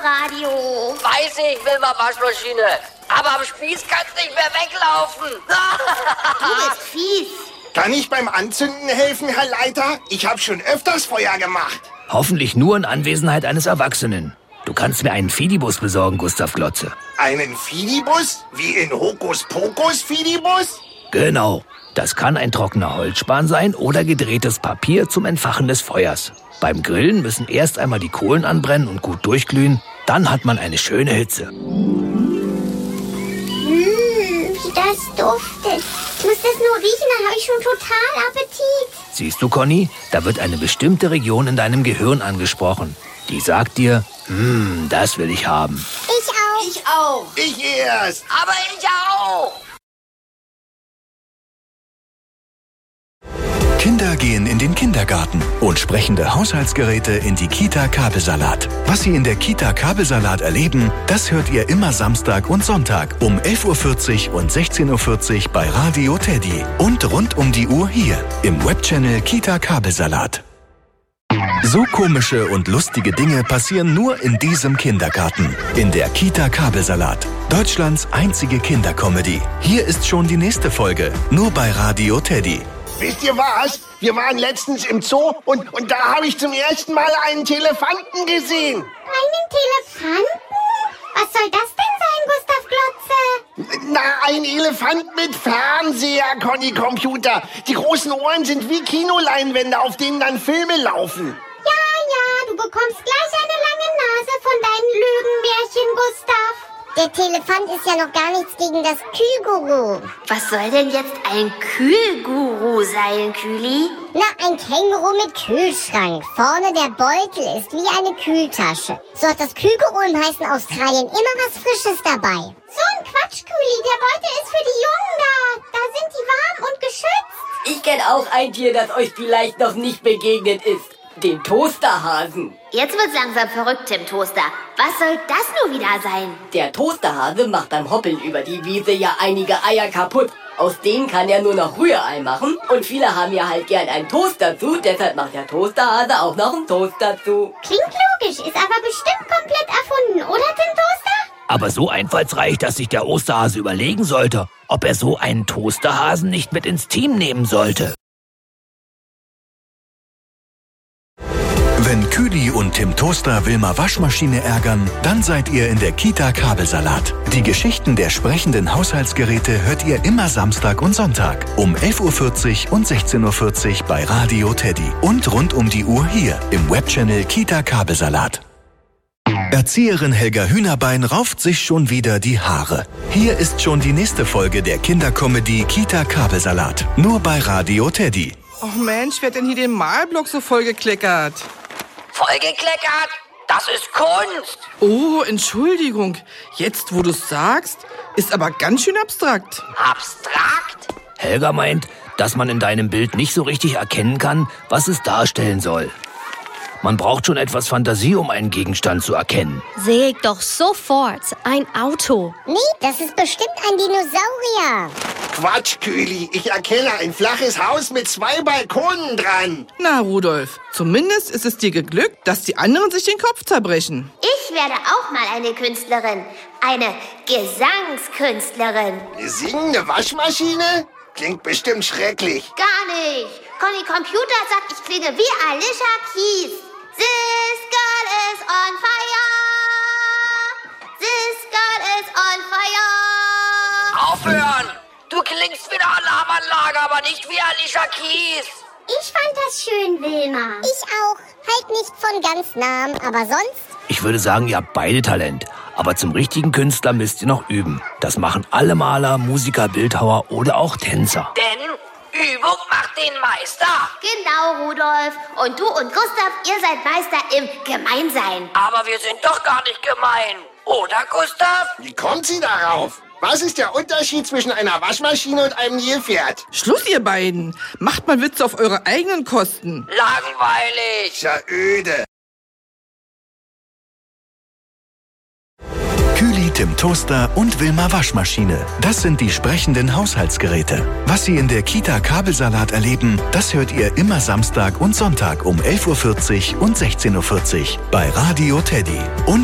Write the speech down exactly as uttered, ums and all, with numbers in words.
Radio. Weiß ich, Wilma Waschmaschine. Aber am Spieß kannst nicht mehr weglaufen. Du bist fies. Kann ich beim Anzünden helfen, Herr Leiter? Ich habe schon öfters Feuer gemacht. Hoffentlich nur in Anwesenheit eines Erwachsenen. Du kannst mir einen Fidibus besorgen, Gustav Glotze. Einen Fidibus? Wie in Hokuspokus Fidibus? Genau. Das kann ein trockener Holzspan sein oder gedrehtes Papier zum Entfachen des Feuers. Beim Grillen müssen erst einmal die Kohlen anbrennen und gut durchglühen. Dann hat man eine schöne Hitze. Mmh, wie das duftet. Ich muss das nur riechen, dann habe ich schon total Appetit. Siehst du, Conny? Da wird eine bestimmte Region in deinem Gehirn angesprochen. Die sagt dir, hm, das will ich haben. Ich auch. Ich auch. Ich erst. Aber ich auch. Kinder gehen in den Kindergarten und sprechende Haushaltsgeräte in die Kita Kabelsalat. Was sie in der Kita Kabelsalat erleben, das hört ihr immer Samstag und Sonntag um elf Uhr vierzig und sechzehn Uhr vierzig bei Radio Teddy und rund um die Uhr hier im Webchannel Kita Kabelsalat. So komische und lustige Dinge passieren nur in diesem Kindergarten. In der Kita Kabelsalat. Deutschlands einzige Kindercomedy. Hier ist schon die nächste Folge. Nur bei Radio Teddy. Wisst ihr was? Wir waren letztens im Zoo und, und da habe ich zum ersten Mal einen Telefanten gesehen. Einen Telefanten? Was soll das denn sein, Gustav Glotze? Na, ein Elefant mit Fernseher, Conny Computer. Die großen Ohren sind wie Kinoleinwände, auf denen dann Filme laufen. Ja, ja, du bekommst gleich eine lange Nase von deinen Lügenmärchen, Gustav. Der Telefant ist ja noch gar nichts gegen das Kühlguru. Was soll denn jetzt ein Kühlguru sein, Kühli? Na, ein Känguru mit Kühlschrank. Vorne der Beutel ist wie eine Kühltasche. So hat das Kühlguru im heißen Australien immer was Frisches dabei. So ein Quatsch, Kühli. Der Beutel ist für die Jungen da. Da sind die warm und geschützt. Ich kenne auch ein Tier, das euch vielleicht noch nicht begegnet ist. Den Toasterhasen. Jetzt wird's langsam verrückt, Tim Toaster. Was soll das nur wieder sein? Der Toasterhase macht beim Hoppeln über die Wiese ja einige Eier kaputt. Aus denen kann er nur noch Rührei machen. Und viele haben ja halt gern einen Toast dazu. Deshalb macht der Toasterhase auch noch einen Toast dazu. Klingt logisch, ist aber bestimmt komplett erfunden, oder, Tim Toaster? Aber so einfallsreich, dass sich der Osterhase überlegen sollte, ob er so einen Toasterhasen nicht mit ins Team nehmen sollte. Wenn Kühli und Tim Toaster Wilma Waschmaschine ärgern, dann seid ihr in der Kita Kabelsalat. Die Geschichten der sprechenden Haushaltsgeräte hört ihr immer Samstag und Sonntag um elf Uhr vierzig und sechzehn Uhr vierzig bei Radio Teddy und rund um die Uhr hier im Webchannel Kita Kabelsalat. Erzieherin Helga Hühnerbein rauft sich schon wieder die Haare. Hier ist schon die nächste Folge der Kindercomedy Kita Kabelsalat. Nur bei Radio Teddy. Och Mensch, wer hat denn hier den Malblock so vollgekleckert? Vollgekleckert? Das ist Kunst. Oh, Entschuldigung. Jetzt, wo du's sagst, ist aber ganz schön abstrakt. Abstrakt? Helga meint, dass man in deinem Bild nicht so richtig erkennen kann, was es darstellen soll. Man braucht schon etwas Fantasie, um einen Gegenstand zu erkennen. Sehe ich doch sofort. Ein Auto. Nee, das ist bestimmt ein Dinosaurier. Quatsch, Kühli. Ich erkenne ein flaches Haus mit zwei Balkonen dran. Na, Rudolf, zumindest ist es dir geglückt, dass die anderen sich den Kopf zerbrechen. Ich werde auch mal eine Künstlerin. Eine Gesangskünstlerin. Eine singende Waschmaschine? Klingt bestimmt schrecklich. Gar nicht. Conny Computer sagt, ich klinge wie Alicia Keys. This girl is on fire. This girl is on fire. Aufhören! Du klingst wie eine Alarmanlage, aber nicht wie Alicia Keys. Ich fand das schön, Wilma. Ich auch. Halt nicht von ganz nahem, aber sonst? Ich würde sagen, ihr habt beide Talent. Aber zum richtigen Künstler müsst ihr noch üben. Das machen alle Maler, Musiker, Bildhauer oder auch Tänzer. Denn Übung macht den Meister. Genau, Rudolf. Und du und Gustav, ihr seid Meister im Gemeinsein. Aber wir sind doch gar nicht gemein. Oder, Gustav? Wie kommt sie darauf? Was ist der Unterschied zwischen einer Waschmaschine und einem Nilpferd? Schluss, ihr beiden. Macht mal Witze auf eure eigenen Kosten. Langweilig. Ist ja öde. Kühli, Tim Toaster und Wilma Waschmaschine. Das sind die sprechenden Haushaltsgeräte. Was Sie in der Kita Kabelsalat erleben, das hört ihr immer Samstag und Sonntag um elf Uhr vierzig und sechzehn Uhr vierzig bei Radio Teddy. Und